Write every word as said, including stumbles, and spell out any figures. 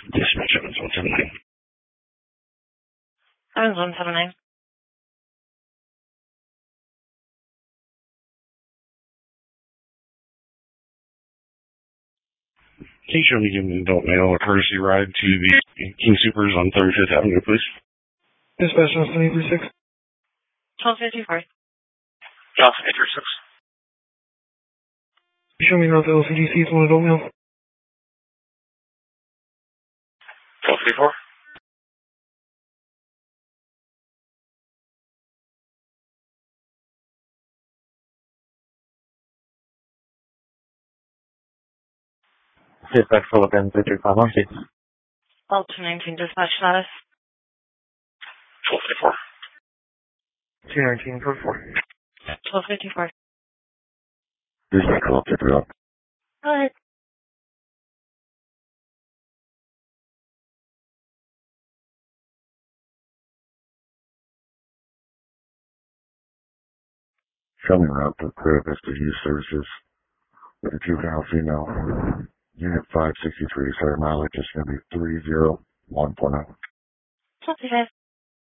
Dispatch Evans one seven nine. Evans one seven nine. Can you show me giving an adult male a courtesy ride to the King Supers on thirty-fifth Avenue, please? Dispatch Nelson eight three six. twelve fifty-four. Johnson eight three six. Show me North L C D Cs, one adult male. twelve fifty-four. Dispatch Philippines eight three five one. L two nineteen dispatch status. twelve fifty-four. two nineteen code four. twelve fifty-four. Dispatch twelve fifty-four. Go ahead. Show me route to Crib S T U services with a juvenile female. Unit five sixty-three, sorry, mileage is going to be three zero one four nine. twenty-five.